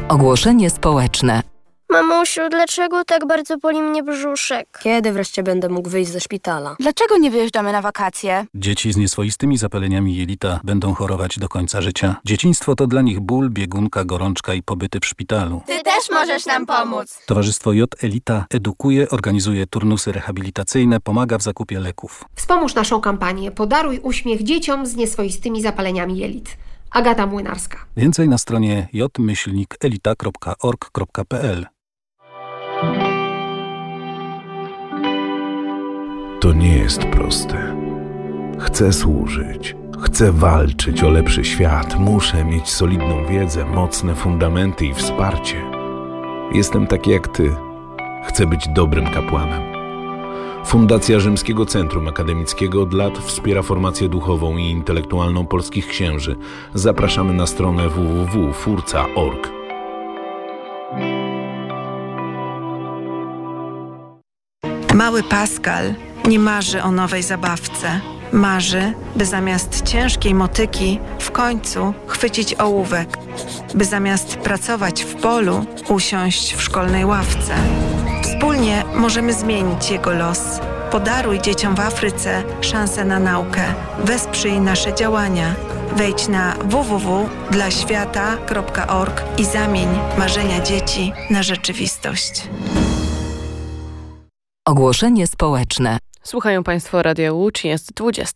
Ogłoszenie społeczne. Mamusiu, dlaczego tak bardzo boli mnie brzuszek? Kiedy wreszcie będę mógł wyjść ze szpitala? Dlaczego nie wyjeżdżamy na wakacje? Dzieci z nieswoistymi zapaleniami jelita będą chorować do końca życia. Dzieciństwo to dla nich ból, biegunka, gorączka i pobyty w szpitalu. Ty też możesz nam pomóc. Towarzystwo J-Elita edukuje, organizuje turnusy rehabilitacyjne, pomaga w zakupie leków. Wspomóż naszą kampanię Podaruj uśmiech dzieciom z nieswoistymi zapaleniami jelit. Agata Młynarska. Więcej na stronie j-elita.org.pl. To nie jest proste. Chcę służyć. Chcę walczyć o lepszy świat. Muszę mieć solidną wiedzę, mocne fundamenty i wsparcie. Jestem taki jak ty. Chcę być dobrym kapłanem. Fundacja Rzymskiego Centrum Akademickiego od lat wspiera formację duchową i intelektualną polskich księży. Zapraszamy na stronę www.furca.org. Mały Pascal nie marzy o nowej zabawce. Marzy, by zamiast ciężkiej motyki w końcu chwycić ołówek. By zamiast pracować w polu usiąść w szkolnej ławce. Wspólnie możemy zmienić jego los. Podaruj dzieciom w Afryce szansę na naukę. Wesprzyj nasze działania. Wejdź na www.dlaświata.org i zamień marzenia dzieci na rzeczywistość. Ogłoszenie społeczne. Słuchają Państwo Radia Łódź, jest 20.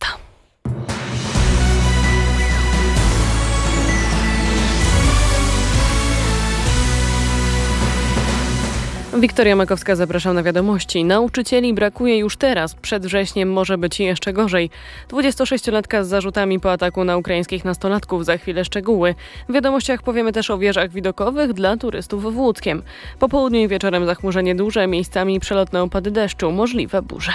Wiktoria Makowska, zapraszam na wiadomości. Nauczycieli brakuje już teraz. Przed wrześniem może być jeszcze gorzej. 26-latka z zarzutami po ataku na ukraińskich nastolatków. Za chwilę szczegóły. W wiadomościach powiemy też o wieżach widokowych dla turystów w Łódzkiem. Po południu i wieczorem zachmurzenie duże, miejscami przelotne opady deszczu, możliwe burze.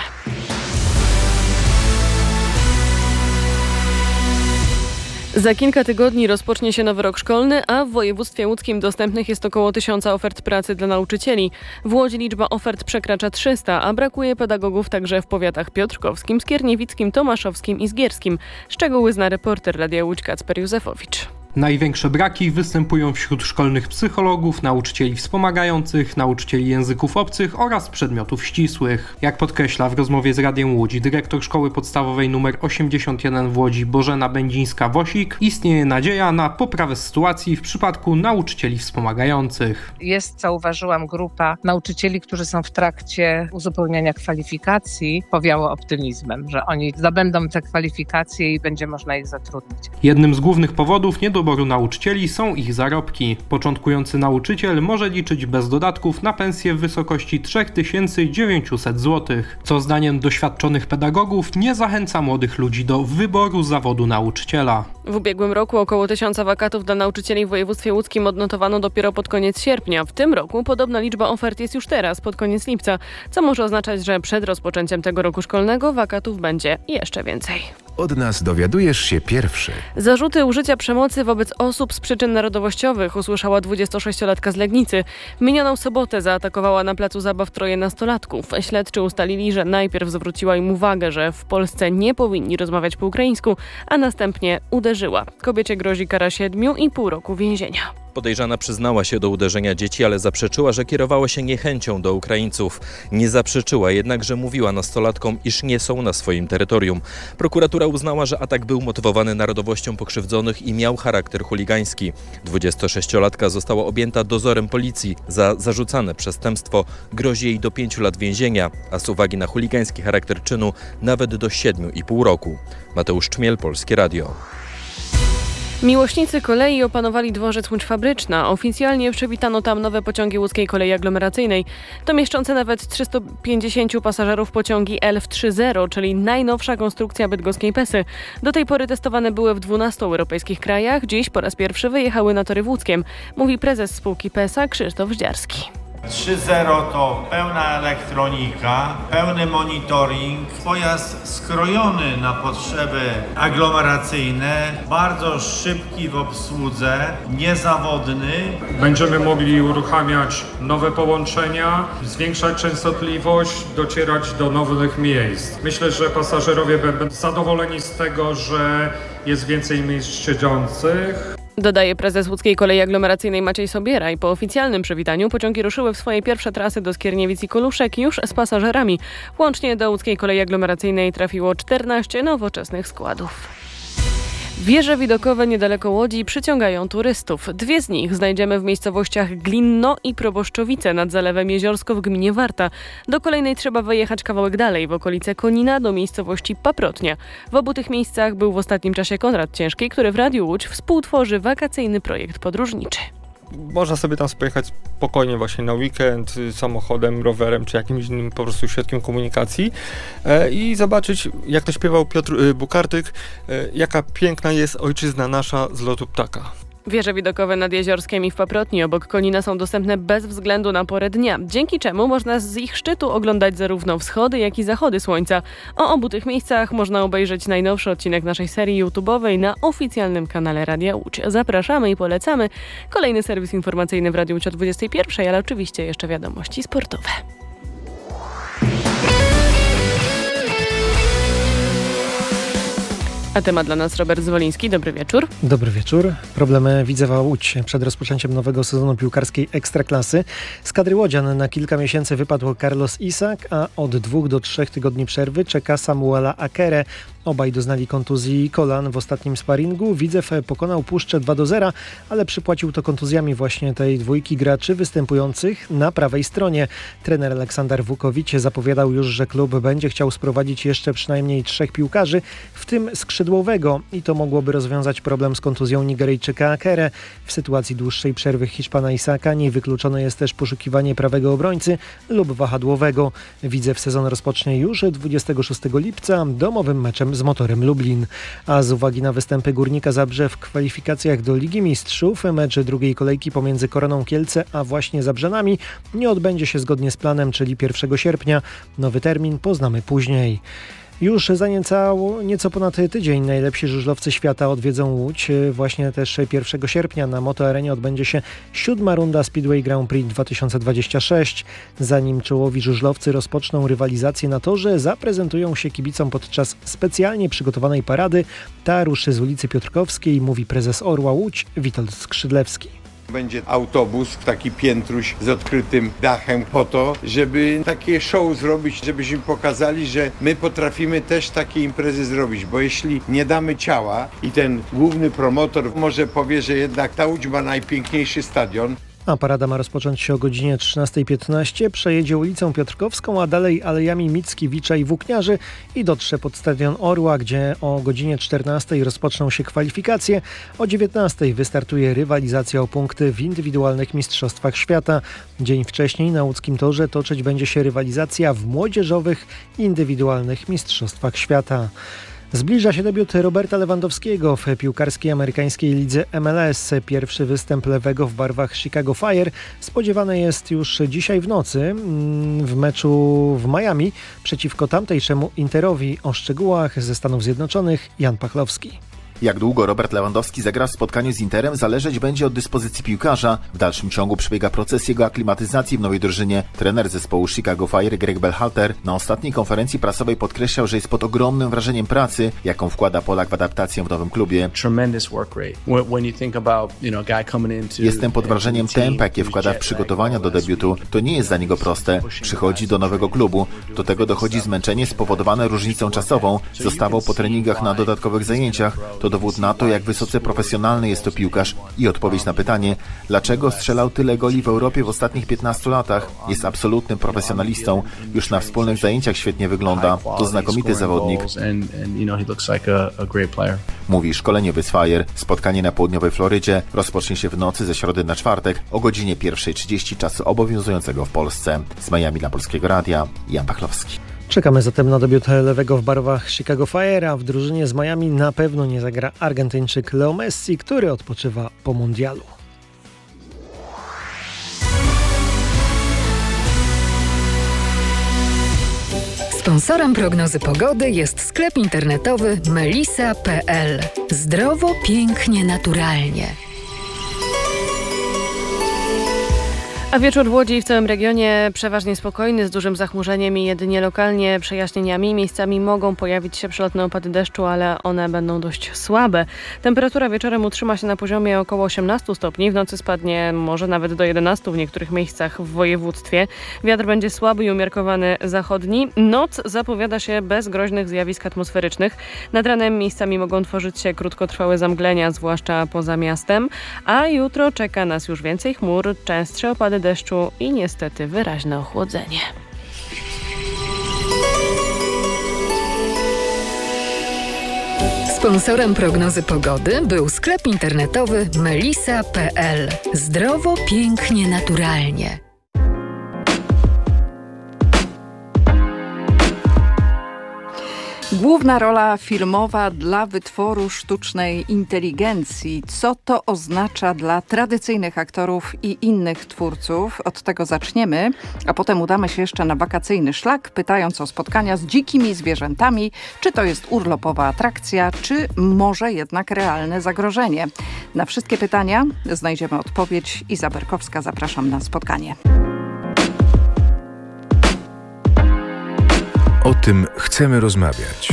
Za kilka tygodni rozpocznie się nowy rok szkolny, a w województwie łódzkim dostępnych jest około 1000 ofert pracy dla nauczycieli. W Łodzi liczba ofert przekracza 300, a brakuje pedagogów także w powiatach piotrkowskim, skierniewickim, tomaszowskim i zgierskim. Szczegóły zna reporter Radia Łódź Kacper Józefowicz. Największe braki występują wśród szkolnych psychologów, nauczycieli wspomagających, nauczycieli języków obcych oraz przedmiotów ścisłych. Jak podkreśla w rozmowie z Radiem Łódź dyrektor szkoły podstawowej nr 81 w Łodzi Bożena Będzińska-Wosik, istnieje nadzieja na poprawę sytuacji w przypadku nauczycieli wspomagających. Zauważyłam, grupa nauczycieli, którzy są w trakcie uzupełniania kwalifikacji, powiało optymizmem, że oni zdobędą te kwalifikacje i będzie można ich zatrudnić. Jednym z głównych powodów niedoboru nauczycieli są ich zarobki. Początkujący nauczyciel może liczyć bez dodatków na pensję w wysokości 3900 zł, co zdaniem doświadczonych pedagogów nie zachęca młodych ludzi do wyboru zawodu nauczyciela. W ubiegłym roku około 1000 wakatów dla nauczycieli w województwie łódzkim odnotowano dopiero pod koniec sierpnia. W tym roku podobna liczba ofert jest już teraz, pod koniec lipca, co może oznaczać, że przed rozpoczęciem tego roku szkolnego wakatów będzie jeszcze więcej. Od nas dowiadujesz się pierwszy. Zarzuty użycia przemocy wobec osób z przyczyn narodowościowych usłyszała 26-latka z Legnicy. W minioną sobotę zaatakowała na placu zabaw 3 nastolatków. Śledczy ustalili, że najpierw zwróciła im uwagę, że w Polsce nie powinni rozmawiać po ukraińsku, a następnie uderzyła. Kobiecie grozi kara 7,5 roku więzienia. Podejrzana przyznała się do uderzenia dzieci, ale zaprzeczyła, że kierowała się niechęcią do Ukraińców. Nie zaprzeczyła jednak, że mówiła nastolatkom, iż nie są na swoim terytorium. Prokuratura uznała, że atak był motywowany narodowością pokrzywdzonych i miał charakter chuligański. 26-latka została objęta dozorem policji. Za zarzucane przestępstwo grozi jej do 5 lat więzienia, a z uwagi na chuligański charakter czynu nawet do 7,5 roku. Mateusz Czmiel, Polskie Radio. Miłośnicy kolei opanowali dworzec Łódź Fabryczna. Oficjalnie przywitano tam nowe pociągi łódzkiej kolei aglomeracyjnej. To mieszczące nawet 350 pasażerów pociągi Elf 3.0, czyli najnowsza konstrukcja bydgoskiej Pesy. Do tej pory testowane były w 12 europejskich krajach. Dziś po raz pierwszy wyjechały na tory w Łódzkiem, mówi prezes spółki Pesa Krzysztof Żdziarski. 3.0 to pełna elektronika, pełny monitoring, pojazd skrojony na potrzeby aglomeracyjne, bardzo szybki w obsłudze, niezawodny. Będziemy mogli uruchamiać nowe połączenia, zwiększać częstotliwość, docierać do nowych miejsc. Myślę, że pasażerowie będą zadowoleni z tego, że jest więcej miejsc siedzących. Dodaje prezes Łódzkiej Kolei Aglomeracyjnej Maciej Sobieraj. Po oficjalnym przywitaniu pociągi ruszyły w swoje pierwsze trasy do Skierniewic i Koluszek już z pasażerami. Łącznie do Łódzkiej Kolei Aglomeracyjnej trafiło 14 nowoczesnych składów. Wieże widokowe niedaleko Łodzi przyciągają turystów. 2 z nich znajdziemy w miejscowościach Glinno i Proboszczowice nad Zalewem Jeziorsko w gminie Warta. Do kolejnej trzeba wyjechać kawałek dalej, w okolice Konina, do miejscowości Paprotnia. W obu tych miejscach był w ostatnim czasie Konrad Ciężki, który w Radiu Łódź współtworzy wakacyjny projekt podróżniczy. Można sobie tam pojechać spokojnie właśnie na weekend samochodem, rowerem czy jakimś innym po prostu środkiem komunikacji i zobaczyć, jak to śpiewał Piotr Bukartyk, jaka piękna jest ojczyzna nasza z lotu ptaka. Wieże widokowe nad Jeziorskiem i w Paprotni obok Konina są dostępne bez względu na porę dnia, dzięki czemu można z ich szczytu oglądać zarówno wschody, jak i zachody słońca. O obu tych miejscach można obejrzeć najnowszy odcinek naszej serii YouTube'owej na oficjalnym kanale Radia Łódź. Zapraszamy i polecamy. Kolejny serwis informacyjny w Radiu Łódź o 21, ale oczywiście jeszcze wiadomości sportowe. A temat dla nas Robert Zwoliński. Dobry wieczór. Dobry wieczór. Problemy Widzewa Łódź. Przed rozpoczęciem nowego sezonu piłkarskiej Ekstraklasy z kadry łodzian na kilka miesięcy wypadł Carlos Isak, a od 2 do 3 tygodni przerwy czeka Samuela Akere. Obaj doznali kontuzji kolan w ostatnim sparingu. Widzew pokonał Puszczę 2-0, ale przypłacił to kontuzjami właśnie tej dwójki graczy występujących na prawej stronie. Trener Aleksander Wukowicz zapowiadał już, że klub będzie chciał sprowadzić jeszcze przynajmniej 3 piłkarzy, w tym skrzydłowego, i to mogłoby rozwiązać problem z kontuzją Nigeryjczyka Akere. W sytuacji dłuższej przerwy Hiszpana Isaka niewykluczone jest też poszukiwanie prawego obrońcy lub wahadłowego. Widzew sezon rozpocznie już 26 lipca domowym meczem z Motorem Lublin. A z uwagi na występy Górnika Zabrze w kwalifikacjach do Ligi Mistrzów, mecz drugiej kolejki pomiędzy Koroną Kielce a właśnie Zabrzanami nie odbędzie się zgodnie z planem, czyli 1 sierpnia. Nowy termin poznamy później. Już za nieco ponad tydzień najlepsi żużlowcy świata odwiedzą Łódź. Właśnie też 1 sierpnia na Motoarenie odbędzie się 7. runda Speedway Grand Prix 2026. Zanim czołowi żużlowcy rozpoczną rywalizację na torze, zaprezentują się kibicom podczas specjalnie przygotowanej parady. Ta ruszy z ulicy Piotrkowskiej, mówi prezes Orła Łódź Witold Skrzydlewski. Będzie autobus, taki piętruś z odkrytym dachem po to, żeby takie show zrobić, żebyśmy pokazali, że my potrafimy też takie imprezy zrobić, bo jeśli nie damy ciała i ten główny promotor może powie, że jednak ta Łódź ma najpiękniejszy stadion. A parada ma rozpocząć się o godzinie 13:15, przejedzie ulicą Piotrkowską, a dalej alejami Mickiewicza i Włókniarzy i dotrze pod stadion Orła, gdzie o godzinie 14:00 rozpoczną się kwalifikacje. O 19:00 wystartuje rywalizacja o punkty w indywidualnych mistrzostwach świata. Dzień wcześniej na łódzkim torze toczyć będzie się rywalizacja w młodzieżowych indywidualnych mistrzostwach świata. Zbliża się debiut Roberta Lewandowskiego w piłkarskiej amerykańskiej lidze MLS. Pierwszy występ lewego w barwach Chicago Fire spodziewany jest już dzisiaj w nocy w meczu w Miami przeciwko tamtejszemu Interowi. O szczegółach ze Stanów Zjednoczonych Jan Pachlowski. Jak długo Robert Lewandowski zagra w spotkaniu z Interem, zależeć będzie od dyspozycji piłkarza. W dalszym ciągu przebiega proces jego aklimatyzacji w nowej drużynie. Trener zespołu Chicago Fire Greg Berhalter na ostatniej konferencji prasowej podkreślał, że jest pod ogromnym wrażeniem pracy, jaką wkłada Polak w adaptację w nowym klubie. Jestem pod wrażeniem tempa, jakie wkłada w przygotowania do debiutu. To nie jest dla niego proste. Przychodzi do nowego klubu. Do tego dochodzi zmęczenie spowodowane różnicą czasową. Zostawał po treningach na dodatkowych zajęciach. To dowód na to, jak wysoce profesjonalny jest to piłkarz i odpowiedź na pytanie, dlaczego strzelał tyle goli w Europie w ostatnich 15 latach. Jest absolutnym profesjonalistą. Już na wspólnych zajęciach świetnie wygląda. To znakomity zawodnik. Mówi szkoleniowy z Fire. Spotkanie na południowej Florydzie rozpocznie się w nocy ze środy na czwartek o godzinie 1:30 czasu obowiązującego w Polsce. Z Miami dla Polskiego Radia Jan Pachlowski. Czekamy zatem na debiut lewego w barwach Chicago Fire, a w drużynie z Miami na pewno nie zagra Argentyńczyk Leo Messi, który odpoczywa po mundialu. Sponsorem prognozy pogody jest sklep internetowy melisa.pl. Zdrowo, pięknie, naturalnie. A wieczór w Łodzi i w całym regionie przeważnie spokojny, z dużym zachmurzeniem i jedynie lokalnie przejaśnieniami. Miejscami mogą pojawić się przelotne opady deszczu, ale one będą dość słabe. Temperatura wieczorem utrzyma się na poziomie około 18 stopni. W nocy spadnie może nawet do 11 w niektórych miejscach w województwie. Wiatr będzie słaby i umiarkowany zachodni. Noc zapowiada się bez groźnych zjawisk atmosferycznych. Nad ranem miejscami mogą tworzyć się krótkotrwałe zamglenia, zwłaszcza poza miastem. A jutro czeka nas już więcej chmur, częstsze opady deszczu i niestety wyraźne ochłodzenie. Sponsorem prognozy pogody był sklep internetowy melisa.pl. Zdrowo, pięknie, naturalnie. Główna rola filmowa dla wytworu sztucznej inteligencji. Co to oznacza dla tradycyjnych aktorów i innych twórców? Od tego zaczniemy, a potem udamy się jeszcze na wakacyjny szlak, pytając o spotkania z dzikimi zwierzętami, czy to jest urlopowa atrakcja, czy może jednak realne zagrożenie. Na wszystkie pytania znajdziemy odpowiedź. Iza Berkowska, zapraszam na spotkanie. O tym chcemy rozmawiać.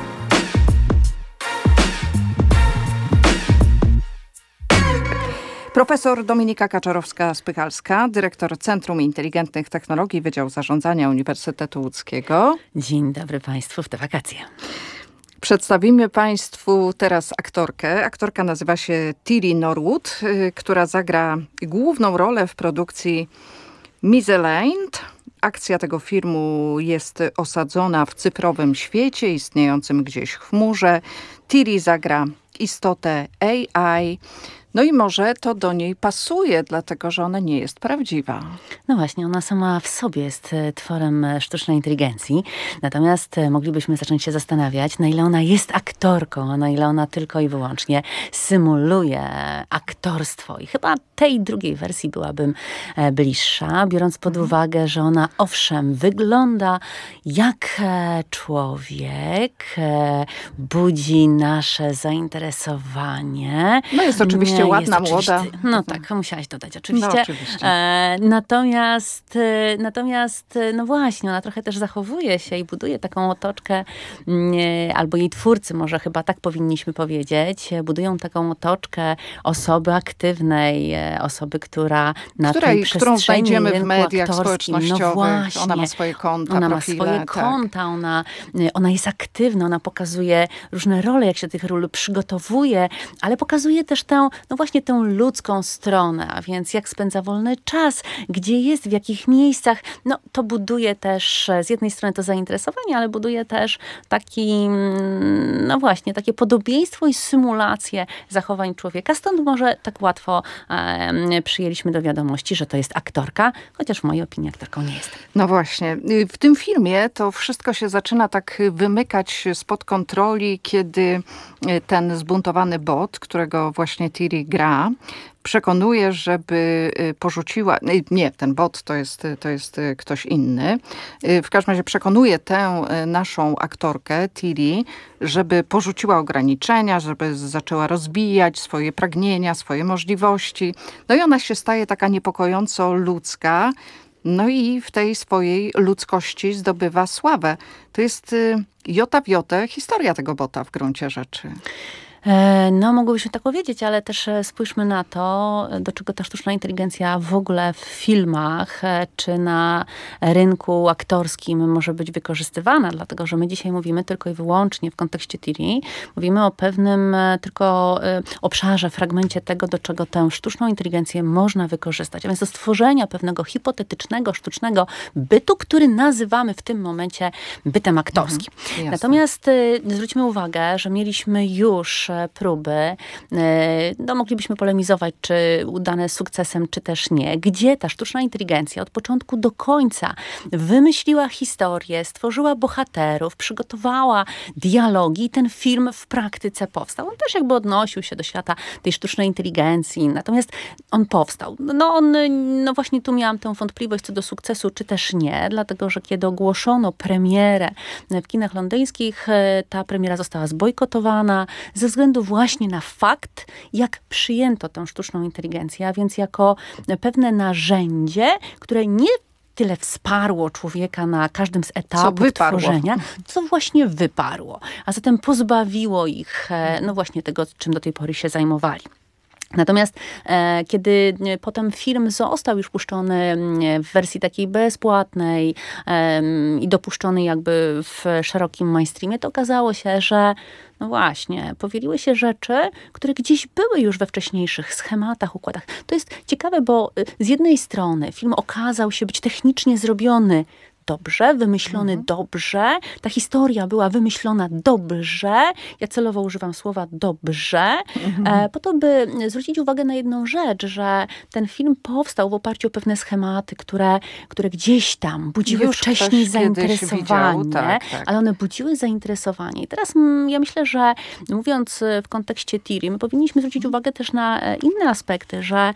Profesor Dominika Kaczorowska-Spychalska, dyrektor Centrum Inteligentnych Technologii, Wydział Zarządzania Uniwersytetu Łódzkiego. Dzień dobry Państwu w te wakacje. Przedstawimy Państwu teraz aktorkę. Aktorka nazywa się Tilly Norwood, która zagra główną rolę w produkcji Miscellaneous. Akcja tego filmu jest osadzona w cyfrowym świecie, istniejącym gdzieś w chmurze. Tilly zagra istotę AI. No i może to do niej pasuje, dlatego że ona nie jest prawdziwa. No właśnie, ona sama w sobie jest tworem sztucznej inteligencji. Natomiast moglibyśmy zacząć się zastanawiać, na ile ona jest aktorką, a na ile ona tylko i wyłącznie symuluje aktorstwo. I chyba tej drugiej wersji byłabym bliższa, biorąc pod uwagę, że ona owszem wygląda jak człowiek, budzi nasze zainteresowanie. No jest oczywiście ładna, młoda. No tak, musiałaś dodać oczywiście. No, oczywiście. Natomiast, no właśnie, ona trochę też zachowuje się i buduje taką otoczkę, albo jej twórcy, może chyba tak powinniśmy powiedzieć, budują taką otoczkę osoby aktywnej, osoby, która na tej przestrzeni którą znajdziemy w mediach społecznościowych. No właśnie, ona ma swoje konta, ona profile, ma swoje konta, ona jest aktywna, ona pokazuje różne role, jak się tych ról przygotowuje, ale pokazuje też tę, no właśnie tę ludzką stronę, a więc jak spędza wolny czas, gdzie jest, w jakich miejscach. No to buduje też z jednej strony to zainteresowanie, ale buduje też taki, no właśnie, takie podobieństwo i symulację zachowań człowieka. Stąd może tak łatwo przyjęliśmy do wiadomości, że to jest aktorka, chociaż w mojej opinii aktorką nie jest. No właśnie. W tym filmie to wszystko się zaczyna tak wymykać spod kontroli, kiedy ten zbuntowany bot, którego właśnie Tilly gra, przekonuje, żeby porzuciła... Nie, ten bot to jest ktoś inny. W każdym razie przekonuje tę naszą aktorkę, Tilly, żeby porzuciła ograniczenia, żeby zaczęła rozwijać swoje pragnienia, swoje możliwości. No i ona się staje taka niepokojąco ludzka. No i w tej swojej ludzkości zdobywa sławę. To jest jota w jotę historia tego bota w gruncie rzeczy. No, mogłybyśmy tak powiedzieć, ale też spójrzmy na to, do czego ta sztuczna inteligencja w ogóle w filmach czy na rynku aktorskim może być wykorzystywana, dlatego że my dzisiaj mówimy tylko i wyłącznie w kontekście Tilly, mówimy o pewnym tylko obszarze, fragmencie tego, do czego tę sztuczną inteligencję można wykorzystać, a więc do stworzenia pewnego hipotetycznego, sztucznego bytu, który nazywamy w tym momencie bytem aktorskim. Natomiast zwróćmy uwagę, że mieliśmy już próby, no moglibyśmy polemizować, czy udane sukcesem, czy też nie, gdzie ta sztuczna inteligencja od początku do końca wymyśliła historię, stworzyła bohaterów, przygotowała dialogi i ten film w praktyce powstał. On też jakby odnosił się do świata tej sztucznej inteligencji, natomiast on powstał. No właśnie tu miałam tę wątpliwość co do sukcesu, czy też nie, dlatego, że kiedy ogłoszono premierę w kinach londyńskich, ta premiera została zbojkotowana ze względu względu właśnie na fakt, jak przyjęto tę sztuczną inteligencję, a więc jako pewne narzędzie, które nie tyle wsparło człowieka na każdym z etapów tworzenia, co właśnie wyparło. A zatem pozbawiło ich no właśnie tego, czym do tej pory się zajmowali. Natomiast kiedy potem film został już puszczony w wersji takiej bezpłatnej i dopuszczony jakby w szerokim mainstreamie, to okazało się, że no właśnie, powieliły się rzeczy, które gdzieś były już we wcześniejszych schematach, układach. To jest ciekawe, bo z jednej strony film okazał się być technicznie zrobiony dobrze, wymyślony dobrze. Ta historia była wymyślona dobrze. Ja celowo używam słowa dobrze, po to, by zwrócić uwagę na jedną rzecz, że ten film powstał w oparciu o pewne schematy, które gdzieś tam budziły już wcześniej zainteresowanie, tak. ale one budziły zainteresowanie. I teraz ja myślę, że mówiąc w kontekście Tiri, my powinniśmy zwrócić uwagę też na inne aspekty, że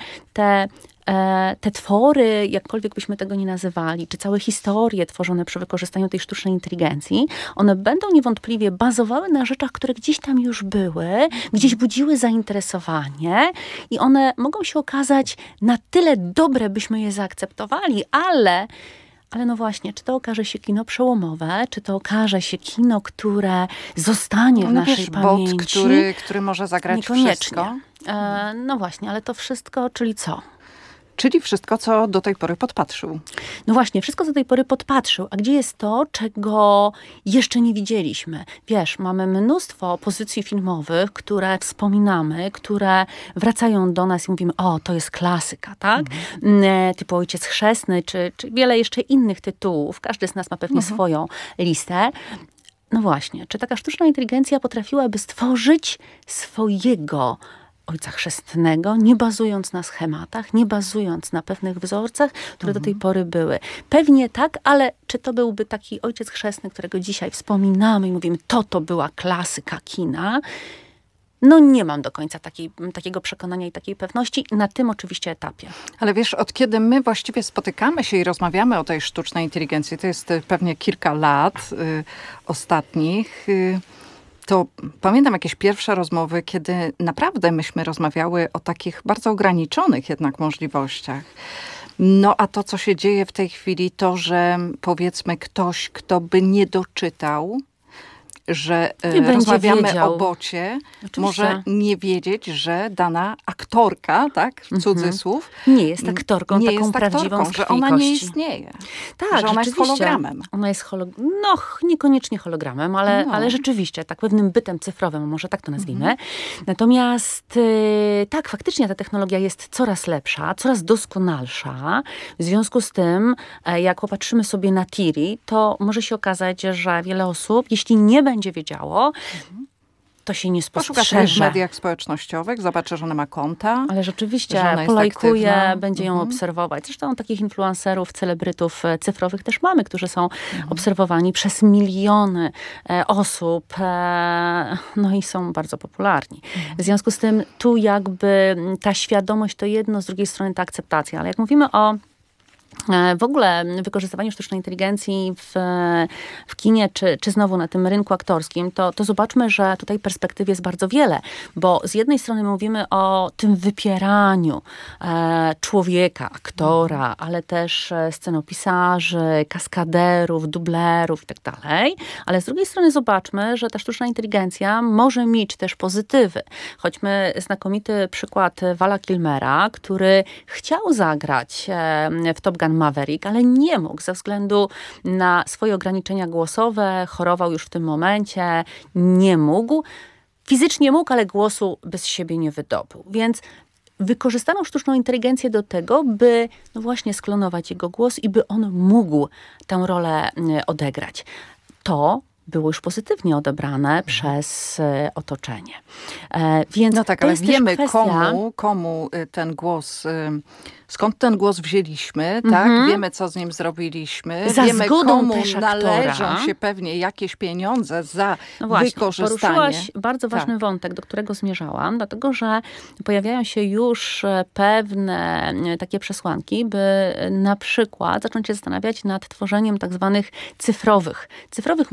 te twory, jakkolwiek byśmy tego nie nazywali, czy całe historie tworzone przy wykorzystaniu tej sztucznej inteligencji, one będą niewątpliwie bazowały na rzeczach, które gdzieś tam już były, gdzieś budziły zainteresowanie i one mogą się okazać na tyle dobre, byśmy je zaakceptowali, ale no właśnie, czy to okaże się kino przełomowe, czy to okaże się kino, które zostanie w naszej pamięci. Bot, który może zagrać wszystko. No właśnie, ale to wszystko, czyli co? Czyli wszystko, co do tej pory podpatrzył. No właśnie, wszystko, co do tej pory podpatrzył. A gdzie jest to, czego jeszcze nie widzieliśmy? Wiesz, mamy mnóstwo pozycji filmowych, które wspominamy, które wracają do nas i mówimy, o, to jest klasyka, tak? Typu Ojciec Chrzestny, czy wiele jeszcze innych tytułów. Każdy z nas ma pewnie swoją listę. No właśnie, czy taka sztuczna inteligencja potrafiłaby stworzyć swojego Ojca Chrzestnego, nie bazując na schematach, nie bazując na pewnych wzorcach, które do tej pory były. Pewnie tak, ale czy to byłby taki Ojciec Chrzestny, którego dzisiaj wspominamy i mówimy, to była klasyka kina? No nie mam do końca takiego przekonania i takiej pewności na tym oczywiście etapie. Ale wiesz, od kiedy my właściwie spotykamy się i rozmawiamy o tej sztucznej inteligencji, to jest pewnie kilka lat ostatnich, to pamiętam jakieś pierwsze rozmowy, kiedy naprawdę myśmy rozmawiały o takich bardzo ograniczonych jednak możliwościach. No a to, co się dzieje w tej chwili, to, że powiedzmy ktoś, kto by nie doczytał, że rozmawiamy o bocie, może nie wiedzieć, że dana aktorka, tak, w cudzysłów, nie jest aktorką, nie taką jest prawdziwą aktorką, że ona nie istnieje. Tak, że ona jest hologramem. Ona jest niekoniecznie hologramem, ale rzeczywiście, tak pewnym bytem cyfrowym, może tak to nazwijmy. Natomiast tak, faktycznie ta technologia jest coraz lepsza, coraz doskonalsza. W związku z tym, jak popatrzymy sobie na Tiri, to może się okazać, że wiele osób, jeśli nie będzie wiedziało, to się nie spostrzeże. Poszukasz w mediach społecznościowych, zobaczy, że ona ma konta. Ale rzeczywiście polajkuje, będzie ją obserwować. Zresztą takich influencerów, celebrytów cyfrowych też mamy, którzy są obserwowani przez miliony osób. No i są bardzo popularni. W związku z tym tu jakby ta świadomość to jedno, z drugiej strony ta akceptacja. Ale jak mówimy o w ogóle wykorzystywaniu sztucznej inteligencji w kinie, czy znowu na tym rynku aktorskim, to zobaczmy, że tutaj perspektyw jest bardzo wiele, bo z jednej strony mówimy o tym wypieraniu człowieka, aktora, ale też scenopisarzy, kaskaderów, dublerów i tak dalej, ale z drugiej strony zobaczmy, że ta sztuczna inteligencja może mieć też pozytywy. Choćby znakomity przykład Vala Kilmera, który chciał zagrać w Top Gun Maverick, ale nie mógł ze względu na swoje ograniczenia głosowe, chorował już w tym momencie, nie mógł. Fizycznie mógł, ale głosu bez siebie nie wydobył. Więc wykorzystano sztuczną inteligencję do tego, by no właśnie sklonować jego głos i by on mógł tę rolę odegrać. To było już pozytywnie odebrane przez otoczenie. Więc no tak, to ale jest wiemy kwestia, komu ten głos, skąd ten głos wzięliśmy, tak? Wiemy, co z nim zrobiliśmy. Za wiemy, zgodą komu też należą aktora. się pewnie jakieś pieniądze za no właśnie, wykorzystanie. Poruszyłaś bardzo ważny wątek, do którego zmierzałam, dlatego, że pojawiają się już pewne takie przesłanki, by na przykład zacząć się zastanawiać nad tworzeniem tak zwanych cyfrowych moich odpowiedzi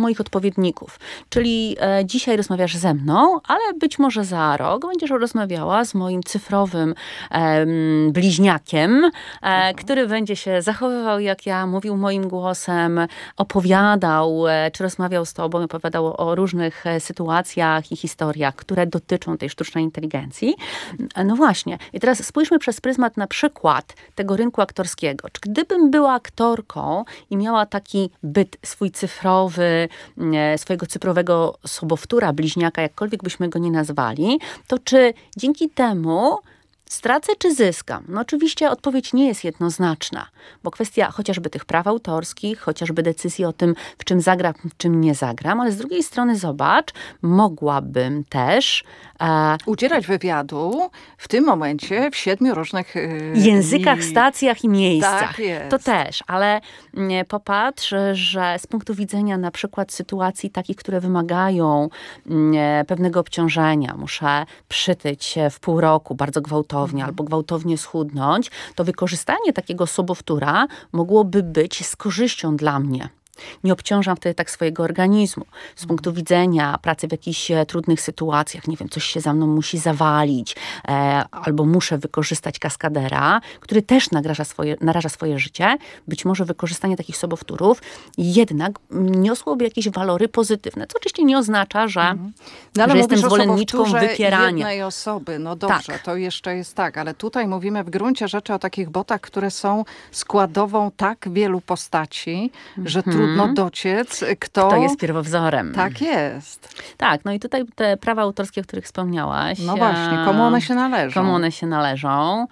odpowiedników. Czyli dzisiaj rozmawiasz ze mną, ale być może za rok będziesz rozmawiała z moim cyfrowym bliźniakiem, który będzie się zachowywał jak ja, mówił moim głosem, opowiadał, czy rozmawiał z tobą, opowiadał o różnych sytuacjach i historiach, które dotyczą tej sztucznej inteligencji. No właśnie. I teraz spójrzmy przez pryzmat na przykład tego rynku aktorskiego. Czy gdybym była aktorką i miała taki byt swój cyfrowy, swojego cyfrowego sobowtóra, bliźniaka, jakkolwiek byśmy go nie nazwali, to czy dzięki temu stracę czy zyskam? No oczywiście odpowiedź nie jest jednoznaczna, bo kwestia chociażby tych praw autorskich, chociażby decyzji o tym, w czym zagram, w czym nie zagram, ale z drugiej strony zobacz, mogłabym też udzielać wywiadu w tym momencie w 7 różnych językach, stacjach i miejscach. Tak jest. To też, ale popatrz, że z punktu widzenia na przykład sytuacji takich, które wymagają pewnego obciążenia, muszę przytyć w pół roku bardzo gwałtownie albo gwałtownie schudnąć, to wykorzystanie takiego sobowtóra mogłoby być z korzyścią dla mnie. Nie obciążam wtedy tak swojego organizmu. Z punktu widzenia pracy w jakichś trudnych sytuacjach, nie wiem, coś się za mną musi zawalić, albo muszę wykorzystać kaskadera, który też naraża swoje życie. Być może wykorzystanie takich sobowtórów jednak niosłoby jakieś walory pozytywne, co oczywiście nie oznacza, że jestem zwolenniczką wypierania jednej osoby. No dobrze, to jeszcze jest tak, ale tutaj mówimy w gruncie rzeczy o takich botach, które są składową tak wielu postaci, że trudno dociec, kto jest pierwowzorem. Tak jest. Tak, no i tutaj te prawa autorskie, o których wspomniałaś. No właśnie, komu one się należą? Komu one się należą.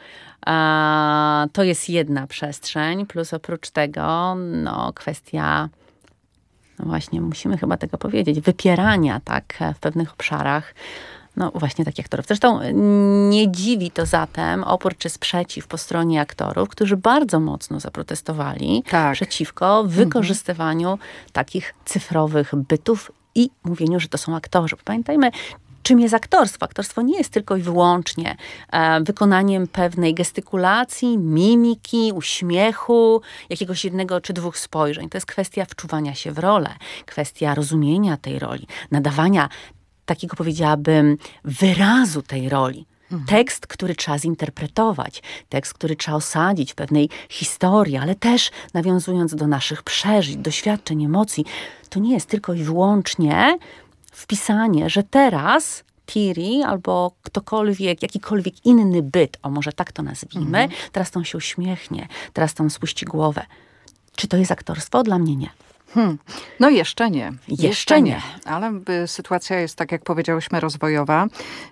To jest jedna przestrzeń, plus oprócz tego kwestia, no właśnie, musimy chyba tego powiedzieć, wypierania tak w pewnych obszarach. No właśnie takich aktorów. Zresztą nie dziwi to zatem opór czy sprzeciw po stronie aktorów, którzy bardzo mocno zaprotestowali przeciwko wykorzystywaniu takich cyfrowych bytów i mówieniu, że to są aktorzy. Pamiętajmy, czym jest aktorstwo. Aktorstwo nie jest tylko i wyłącznie wykonaniem pewnej gestykulacji, mimiki, uśmiechu, jakiegoś jednego czy dwóch spojrzeń. To jest kwestia wczuwania się w rolę, kwestia rozumienia tej roli, nadawania takiego, powiedziałabym, wyrazu tej roli. Tekst, który trzeba zinterpretować, tekst, który trzeba osadzić w pewnej historii, ale też nawiązując do naszych przeżyć, doświadczeń, emocji. To nie jest tylko i wyłącznie wpisanie, że teraz Thierry albo ktokolwiek, jakikolwiek inny byt, może tak to nazwijmy, teraz on się uśmiechnie, teraz on spuści głowę. Czy to jest aktorstwo? Dla mnie nie. No jeszcze nie. Jeszcze nie. Ale sytuacja jest, tak jak powiedziałyśmy, rozwojowa.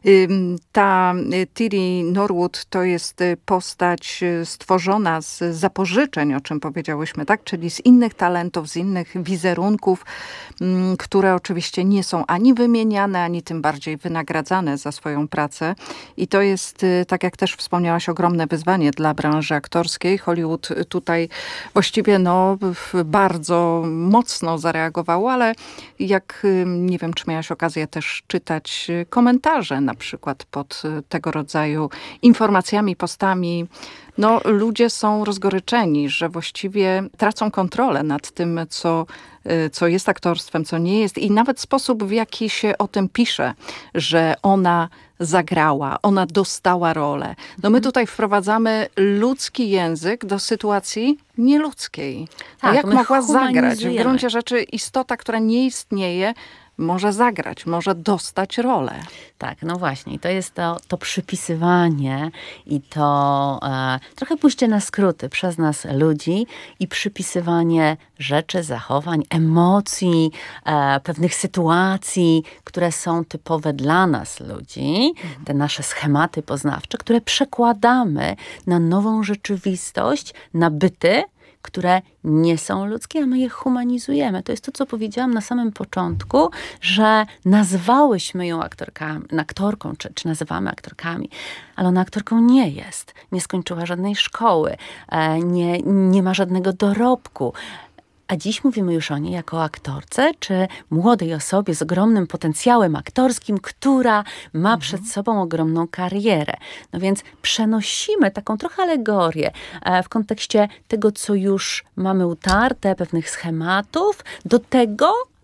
Ta Thierry Norwood to jest postać stworzona z zapożyczeń, o czym powiedziałyśmy, tak? Czyli z innych talentów, z innych wizerunków, które oczywiście nie są ani wymieniane, ani tym bardziej wynagradzane za swoją pracę. I to jest, tak jak też wspomniałaś, ogromne wyzwanie dla branży aktorskiej. Hollywood tutaj właściwie bardzo mocno zareagowało, ale jak, nie wiem, czy miałaś okazję też czytać komentarze na przykład pod tego rodzaju informacjami, postami, ludzie są rozgoryczeni, że właściwie tracą kontrolę nad tym, co jest aktorstwem, co nie jest i nawet sposób, w jaki się o tym pisze, że ona zagrała, ona dostała rolę. My tutaj wprowadzamy ludzki język do sytuacji nieludzkiej. Jak mogła zagrać? W gruncie rzeczy istota, która nie istnieje, może zagrać, może dostać rolę. Tak, no właśnie. I to jest to przypisywanie i to trochę pójście na skróty przez nas ludzi i przypisywanie rzeczy, zachowań, emocji, pewnych sytuacji, które są typowe dla nas ludzi, te nasze schematy poznawcze, które przekładamy na nową rzeczywistość, na byty, które nie są ludzkie, a my je humanizujemy. To jest to, co powiedziałam na samym początku, że nazwałyśmy ją aktorką, czy nazywamy aktorkami, ale ona aktorką nie jest. Nie skończyła żadnej szkoły, nie ma żadnego dorobku. A dziś mówimy już o niej jako o aktorce, czy młodej osobie z ogromnym potencjałem aktorskim, która ma przed sobą ogromną karierę. No więc przenosimy taką trochę alegorię w kontekście tego, co już mamy utarte, pewnych schematów, do tego,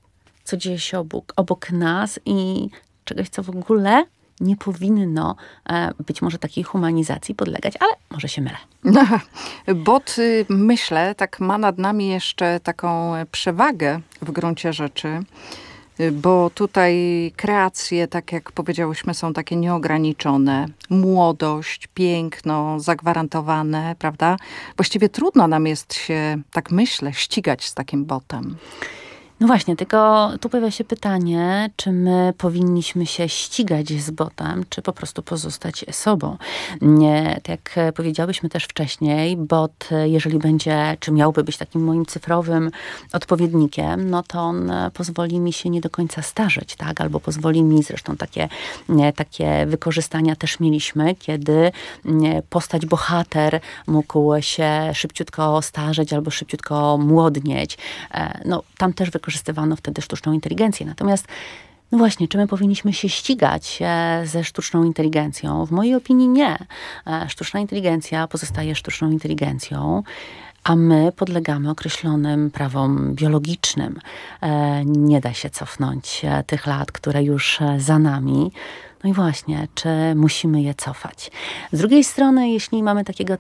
co dzieje się obok nas i czegoś, co w ogóle nie powinno być może takiej humanizacji podlegać, ale może się mylę. Bot, myślę, tak ma nad nami jeszcze taką przewagę w gruncie rzeczy, bo tutaj kreacje, tak jak powiedziałyśmy, są takie nieograniczone. Młodość, piękno, zagwarantowane, prawda? Właściwie trudno nam jest się, tak myślę, ścigać z takim botem. No właśnie, tylko tu pojawia się pytanie, czy my powinniśmy się ścigać z botem, czy po prostu pozostać sobą. Nie, tak jak powiedziałyśmy też wcześniej, bot, jeżeli będzie, czy miałby być takim moim cyfrowym odpowiednikiem, no to on pozwoli mi się nie do końca starzeć, tak? Albo pozwoli mi, zresztą takie wykorzystania też mieliśmy, kiedy postać bohater mógł się szybciutko starzeć albo szybciutko młodnieć. No, tam też wykorzystywano wtedy sztuczną inteligencję. Natomiast, no właśnie, czy my powinniśmy się ścigać ze sztuczną inteligencją? W mojej opinii nie. Sztuczna inteligencja pozostaje sztuczną inteligencją, a my podlegamy określonym prawom biologicznym. Nie da się cofnąć tych lat, które już za nami. No i właśnie, czy musimy je cofać? Z drugiej strony, jeśli mamy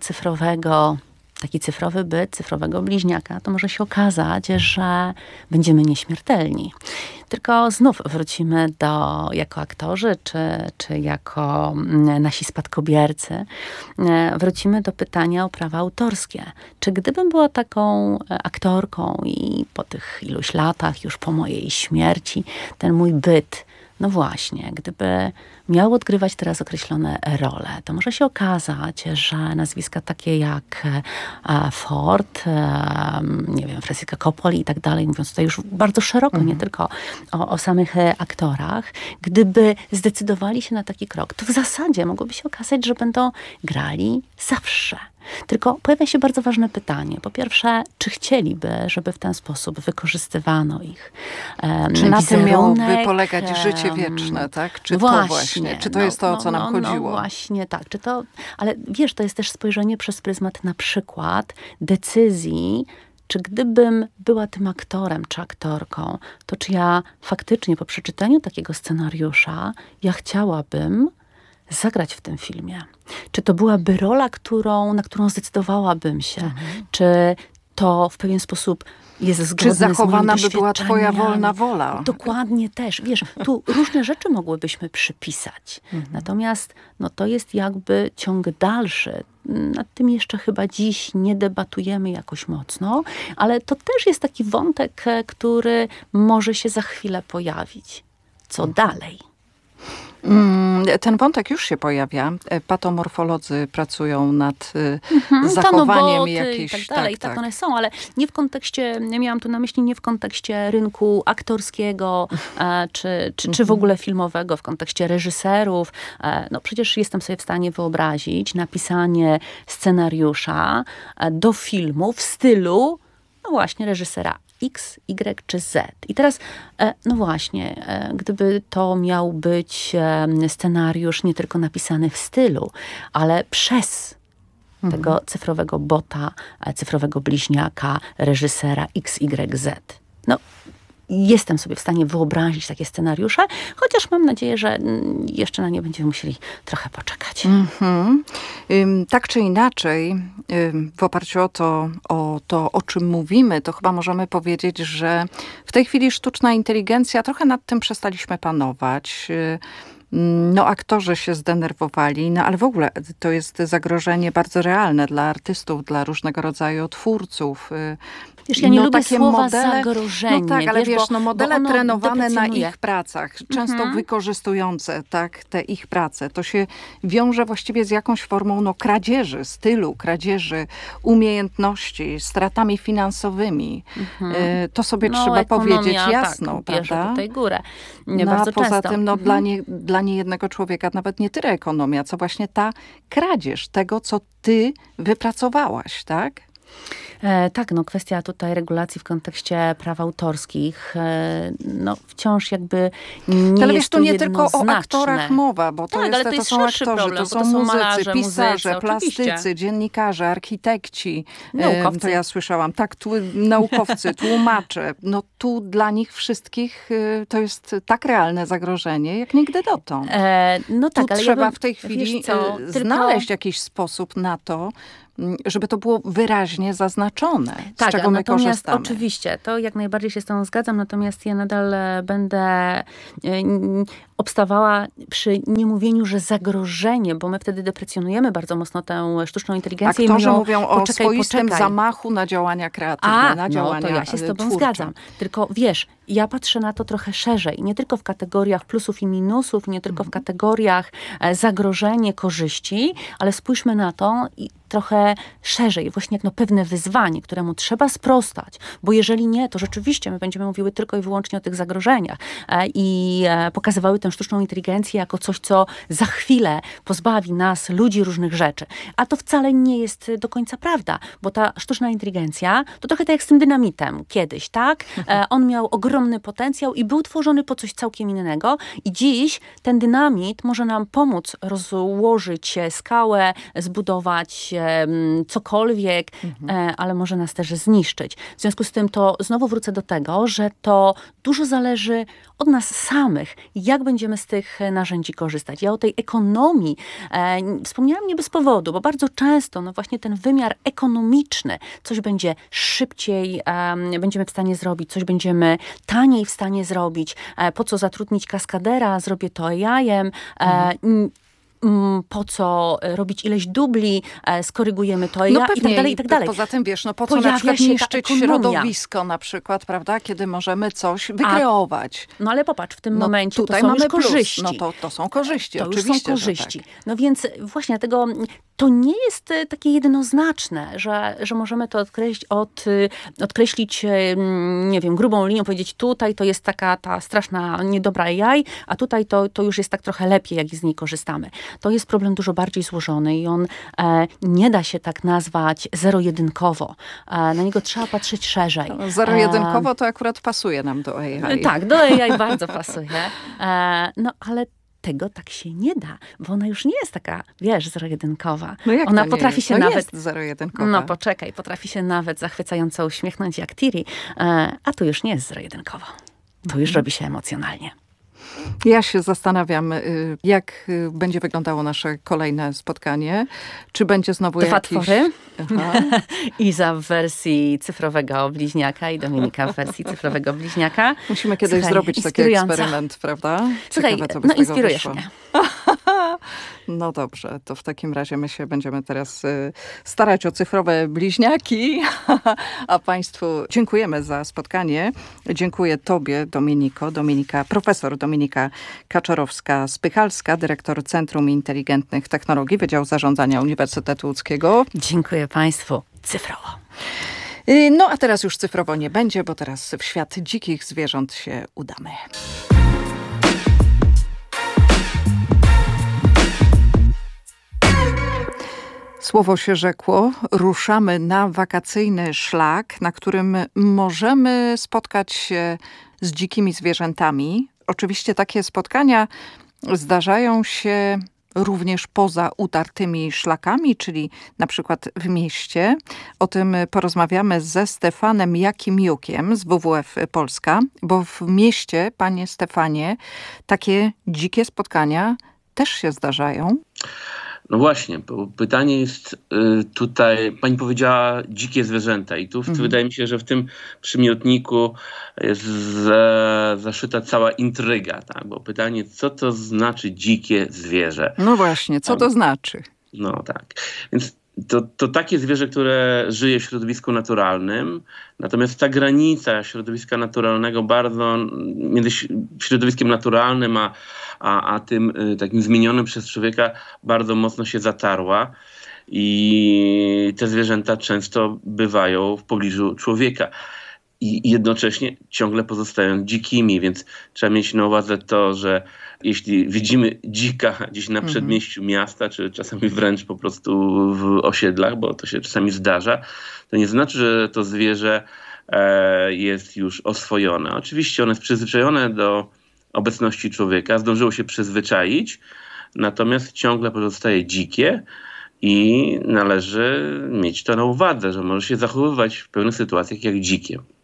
taki cyfrowy byt, cyfrowego bliźniaka, to może się okazać, że będziemy nieśmiertelni. Tylko znów wrócimy jako aktorzy, czy jako nasi spadkobiercy, wrócimy do pytania o prawa autorskie. Czy gdybym była taką aktorką i po tych iluś latach, już po mojej śmierci, ten mój byt, no właśnie, gdyby miał odgrywać teraz określone role, to może się okazać, że nazwiska takie jak Ford, nie wiem, Francis Coppoli i tak dalej, mówiąc tutaj już bardzo szeroko, nie tylko o samych aktorach, gdyby zdecydowali się na taki krok, to w zasadzie mogłoby się okazać, że będą grali zawsze. Tylko pojawia się bardzo ważne pytanie. Po pierwsze, czy chcieliby, żeby w ten sposób wykorzystywano ich czy na tym miałoby polegać życie wieczne, tak? Czy właśnie, czy to jest to, o co nam chodziło? No właśnie, tak. Ale wiesz, to jest też spojrzenie przez pryzmat na przykład decyzji, czy gdybym była tym aktorem czy aktorką, to czy ja faktycznie po przeczytaniu takiego scenariusza, ja chciałabym zagrać w tym filmie. Czy to byłaby rola, na którą zdecydowałabym się? Czy to w pewien sposób jest zgodne czy zachowana z by była twoja wolna wola? Dokładnie też. Wiesz, tu różne rzeczy mogłybyśmy przypisać. Natomiast to jest jakby ciąg dalszy. Nad tym jeszcze chyba dziś nie debatujemy jakoś mocno, ale to też jest taki wątek, który może się za chwilę pojawić. Co dalej? Ten wątek już się pojawia. Patomorfolodzy pracują nad zachowaniem jakiejś... i tak dalej. Tak one są, ale nie w kontekście, miałam tu na myśli nie w kontekście rynku aktorskiego, czy w ogóle filmowego, w kontekście reżyserów. No przecież jestem sobie w stanie wyobrazić napisanie scenariusza do filmu w stylu, no właśnie, reżysera X, Y czy Z. I teraz, no właśnie, gdyby to miał być scenariusz nie tylko napisany w stylu, ale przez tego cyfrowego bota, cyfrowego bliźniaka, reżysera X, Y, Z. No, jestem sobie w stanie wyobrazić takie scenariusze, chociaż mam nadzieję, że jeszcze na nie będziemy musieli trochę poczekać. Tak czy inaczej, w oparciu o to, o czym mówimy, to chyba możemy powiedzieć, że w tej chwili sztuczna inteligencja, trochę nad tym przestaliśmy panować. No, aktorzy się zdenerwowali, no ale w ogóle to jest zagrożenie bardzo realne dla artystów, dla różnego rodzaju twórców. Wiesz, ja nie lubię słowa zagrożenie. No tak, ale wiesz, modele trenowane na ich pracach, często wykorzystujące te ich prace, to się wiąże właściwie z jakąś formą kradzieży stylu, kradzieży umiejętności, stratami finansowymi. To sobie trzeba powiedzieć jasno, prawda? Tutaj górę. Bardzo poza tym dla niejednego człowieka nawet nie tyle ekonomia, co właśnie ta kradzież tego, co ty wypracowałaś, tak? Tak, kwestia tutaj regulacji w kontekście praw autorskich, wciąż jakby nie ale jest wiesz, tu nie tylko o aktorach mowa, bo to są aktorzy, problem, to są muzycy, malarze, pisarze, muzycy, plastycy, dziennikarze, architekci. Naukowcy. To ja słyszałam, naukowcy, tłumacze. tu dla nich wszystkich to jest tak realne zagrożenie, jak nigdy dotąd. No tak, tu ale trzeba w tej chwili wiesz co, znaleźć jakiś sposób na to, żeby to było wyraźnie zaznaczone, z czego my korzystamy. Oczywiście, to jak najbardziej się z tą zgadzam, natomiast ja nadal będę obstawała przy niemówieniu, że zagrożenie, bo my wtedy deprecjonujemy bardzo mocno tę sztuczną inteligencję. Aktorzy mówią o swoistym zamachu na działania kreatywne, na działania to ja się z tobą twórcze. zgadzam. Tylko wiesz, ja patrzę na to trochę szerzej. Nie tylko w kategoriach plusów i minusów, nie tylko w kategoriach zagrożenie, korzyści, ale spójrzmy na to i trochę szerzej, właśnie jak pewne wyzwanie, któremu trzeba sprostać, bo jeżeli nie, to rzeczywiście my będziemy mówiły tylko i wyłącznie o tych zagrożeniach i pokazywały tę sztuczną inteligencję jako coś, co za chwilę pozbawi nas, ludzi, różnych rzeczy. A to wcale nie jest do końca prawda, bo ta sztuczna inteligencja to trochę tak jak z tym dynamitem kiedyś, tak? On miał ogromny potencjał i był tworzony po coś całkiem innego i dziś ten dynamit może nam pomóc rozłożyć skałę, zbudować cokolwiek, ale może nas też zniszczyć. W związku z tym to znowu wrócę do tego, że to dużo zależy od nas samych, jak będziemy z tych narzędzi korzystać. Ja o tej ekonomii wspomniałam nie bez powodu, bo bardzo często właśnie ten wymiar ekonomiczny, coś będzie szybciej będziemy w stanie zrobić, coś będziemy taniej w stanie zrobić, po co zatrudnić kaskadera, zrobię to AI-em, po co robić ileś dubli, skorygujemy to i tak dalej, i tak dalej. Poza tym, wiesz, po co na przykład niszczyć środowisko na przykład, prawda, kiedy możemy coś wykreować. No ale popatrz, w tym momencie tutaj to są już korzyści. To są korzyści, to oczywiście, już są korzyści. Tak. No więc właśnie dlatego to nie jest takie jednoznaczne, że możemy to odkreślić, nie wiem, grubą linią, powiedzieć tutaj to jest taka ta straszna, niedobra AI, a tutaj to już jest tak trochę lepiej, jak z niej korzystamy. To jest problem dużo bardziej złożony i on nie da się tak nazwać zero-jedynkowo. Na niego trzeba patrzeć szerzej. Zero-jedynkowo to akurat pasuje nam do AI. Tak, do AI bardzo pasuje. No ale tego tak się nie da, bo ona już nie jest taka, wiesz, zero-jedynkowa. No jak ona potrafi się nawet... jest zero-jedynkowa. No poczekaj, potrafi się nawet zachwycająco uśmiechnąć jak Tiri, a tu już nie jest zero-jedynkowo. Tu już robi się emocjonalnie. Ja się zastanawiam, jak będzie wyglądało nasze kolejne spotkanie. Czy będzie znowu Dwa twory. Iza w wersji cyfrowego bliźniaka i Dominika w wersji cyfrowego bliźniaka. Musimy kiedyś zrobić taki eksperyment, prawda? Słuchaj, inspirujesz mnie. No dobrze, to w takim razie my się będziemy teraz starać o cyfrowe bliźniaki, a Państwu dziękujemy za spotkanie. Dziękuję Tobie, Dominiko, profesor Dominika Kaczorowska-Spychalska, dyrektor Centrum Inteligentnych Technologii, Wydział Zarządzania Uniwersytetu Łódzkiego. Dziękuję Państwu. Cyfrowo. No a teraz już cyfrowo nie będzie, bo teraz w świat dzikich zwierząt się udamy. Słowo się rzekło, ruszamy na wakacyjny szlak, na którym możemy spotkać się z dzikimi zwierzętami. Oczywiście takie spotkania zdarzają się również poza utartymi szlakami, czyli na przykład w mieście. O tym porozmawiamy ze Stefanem Jakimiukiem z WWF Polska, bo w mieście, panie Stefanie, takie dzikie spotkania też się zdarzają. No właśnie, bo pytanie jest tutaj, pani powiedziała dzikie zwierzęta i tu wydaje mi się, że w tym przymiotniku jest zaszyta cała intryga, tak? Bo pytanie, co to znaczy dzikie zwierzę? No właśnie, co to znaczy? No tak, więc to takie zwierzę, które żyje w środowisku naturalnym, natomiast ta granica środowiska naturalnego bardzo między środowiskiem naturalnym a tym takim zmienionym przez człowieka bardzo mocno się zatarła i te zwierzęta często bywają w pobliżu człowieka i jednocześnie ciągle pozostają dzikimi, więc trzeba mieć na uwadze to, że jeśli widzimy dzika gdzieś na przedmieściu miasta, czy czasami wręcz po prostu w osiedlach, bo to się czasami zdarza, to nie znaczy, że to zwierzę jest już oswojone. Oczywiście ono jest przyzwyczajone do obecności człowieka, zdążyło się przyzwyczaić, natomiast ciągle pozostaje dzikie i należy mieć to na uwadze, że może się zachowywać w pewnych sytuacjach jak dzikie.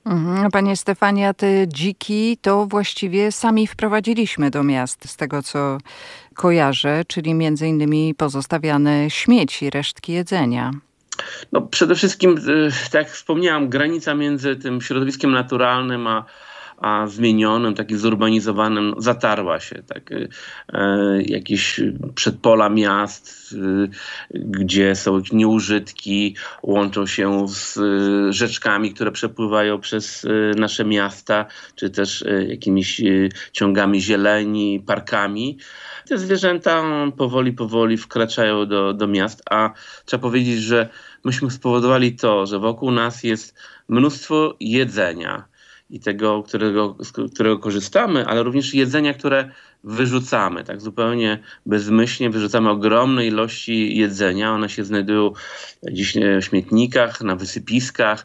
Panie Stefanie, a te dziki to właściwie sami wprowadziliśmy do miast, z tego co kojarzę, czyli między innymi pozostawiane śmieci, resztki jedzenia. No przede wszystkim, tak jak wspomniałam, granica między tym środowiskiem naturalnym a zmienionym, takim zurbanizowanym, zatarła się. Tak? Jakieś przedpola miast, gdzie są jakieś nieużytki, łączą się z rzeczkami, które przepływają przez nasze miasta, czy też jakimiś ciągami zieleni, parkami. Te zwierzęta powoli wkraczają do miast, a trzeba powiedzieć, że myśmy spowodowali to, że wokół nas jest mnóstwo jedzenia i tego, z którego korzystamy, ale również jedzenia, które wyrzucamy. Tak zupełnie bezmyślnie wyrzucamy ogromne ilości jedzenia. One się znajdują gdzieś w śmietnikach, na wysypiskach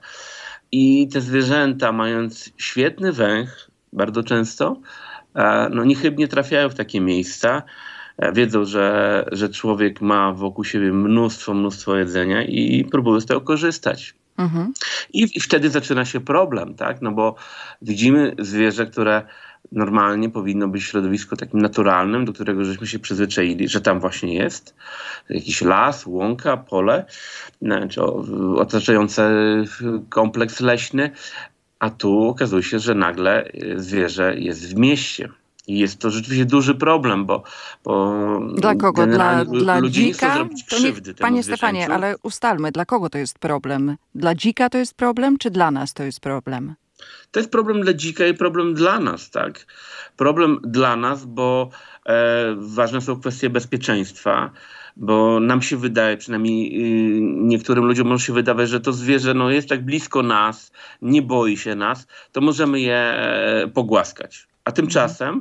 i te zwierzęta, mając świetny węch, bardzo często, niechybnie trafiają w takie miejsca. Wiedzą, że człowiek ma wokół siebie mnóstwo jedzenia i próbują z tego korzystać. I wtedy zaczyna się problem, tak? No bo widzimy zwierzę, które normalnie powinno być środowisko takim naturalnym, do którego żeśmy się przyzwyczaili, że tam właśnie jest jakiś las, łąka, pole, czy otaczający kompleks leśny, a tu okazuje się, że nagle zwierzę jest w mieście. I jest to rzeczywiście duży problem, bo dla kogo? Dla ludzie nie chcą dzika? zrobić krzywdy temu Panie zwierzęciu. Stefanie, ale ustalmy, dla kogo to jest problem? Dla dzika to jest problem, czy dla nas to jest problem? To jest problem dla dzika i problem dla nas, tak? Problem dla nas, bo ważne są kwestie bezpieczeństwa, bo nam się wydaje, przynajmniej niektórym ludziom może się wydawać, że to zwierzę jest tak blisko nas, nie boi się nas, to możemy je pogłaskać. A tymczasem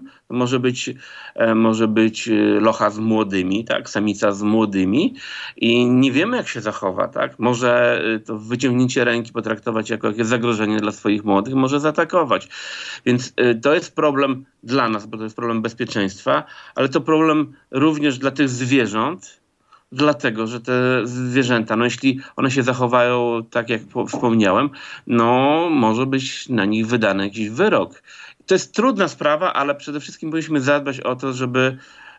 może być locha z młodymi, tak, samica z młodymi i nie wiemy, jak się zachowa, tak. Może to wyciągnięcie ręki potraktować jako jakieś zagrożenie dla swoich młodych, może zaatakować. Więc to jest problem dla nas, bo to jest problem bezpieczeństwa, ale to problem również dla tych zwierząt, dlatego, że te zwierzęta, jeśli one się zachowają tak, jak wspomniałem, może być na nich wydany jakiś wyrok. To jest trudna sprawa, ale przede wszystkim powinniśmy zadbać o to, żeby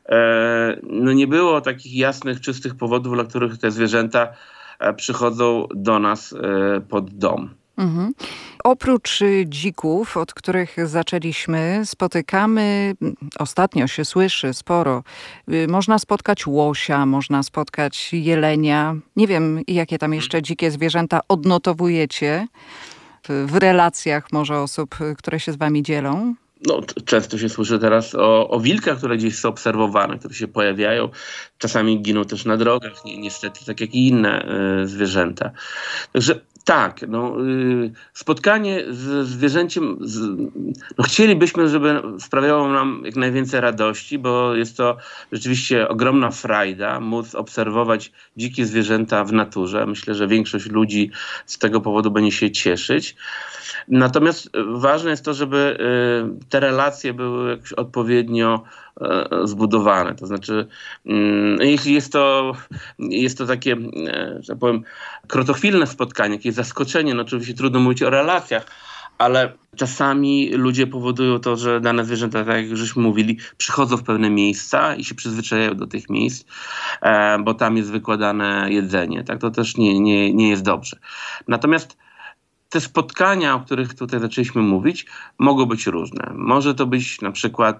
nie było takich jasnych, czystych powodów, dla których te zwierzęta przychodzą do nas pod dom. Oprócz dzików, od których zaczęliśmy, spotykamy, ostatnio się słyszy sporo, można spotkać łosia, można spotkać jelenia. Nie wiem, jakie tam jeszcze dzikie zwierzęta odnotowujecie w relacjach może osób, które się z wami dzielą? Często się słyszy teraz o wilkach, które gdzieś są obserwowane, które się pojawiają. Czasami giną też na drogach, niestety, tak jak i inne zwierzęta. Także tak, spotkanie z zwierzęciem, chcielibyśmy, żeby sprawiało nam jak najwięcej radości, bo jest to rzeczywiście ogromna frajda móc obserwować dzikie zwierzęta w naturze. Myślę, że większość ludzi z tego powodu będzie się cieszyć. Natomiast ważne jest to, żeby te relacje były jakoś odpowiednio zbudowane. To znaczy, jeśli jest to takie, że tak powiem, krotochwilne spotkanie, jakieś zaskoczenie, oczywiście trudno mówić o relacjach, ale czasami ludzie powodują to, że dane zwierzęta, tak jak żeśmy mówili, przychodzą w pewne miejsca i się przyzwyczajają do tych miejsc, bo tam jest wykładane jedzenie. Tak? To też nie jest dobrze. Natomiast te spotkania, o których tutaj zaczęliśmy mówić, mogą być różne. Może to być na przykład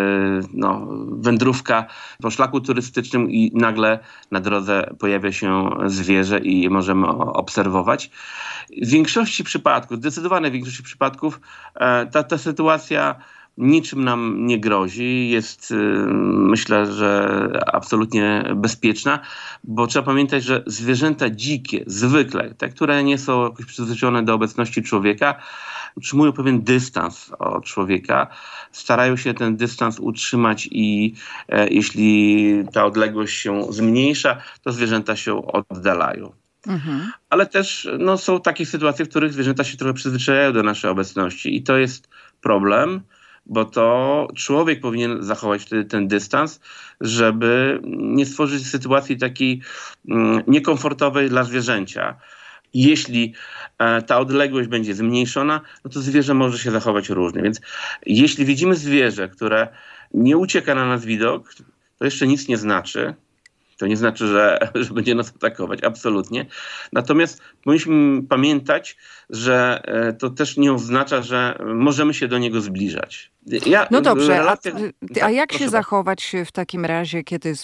wędrówka po szlaku turystycznym i nagle na drodze pojawia się zwierzę i je możemy obserwować. W większości przypadków, zdecydowanej większości przypadków ta sytuacja niczym nam nie grozi. Jest, myślę, że absolutnie bezpieczna, bo trzeba pamiętać, że zwierzęta dzikie, zwykle, te, które nie są jakoś przyzwyczajone do obecności człowieka, utrzymują pewien dystans od człowieka, starają się ten dystans utrzymać i jeśli ta odległość się zmniejsza, to zwierzęta się oddalają. Ale też są takie sytuacje, w których zwierzęta się trochę przyzwyczajają do naszej obecności i to jest problem, bo to człowiek powinien zachować wtedy ten dystans, żeby nie stworzyć sytuacji takiej niekomfortowej dla zwierzęcia. Jeśli ta odległość będzie zmniejszona, no to zwierzę może się zachować różnie. Więc jeśli widzimy zwierzę, które nie ucieka na nas widok, to jeszcze nic nie znaczy. To nie znaczy, że będzie nas atakować, absolutnie. Natomiast powinniśmy pamiętać, że to też nie oznacza, że możemy się do niego zbliżać. No dobrze, a jak się zachować w takim razie, kiedy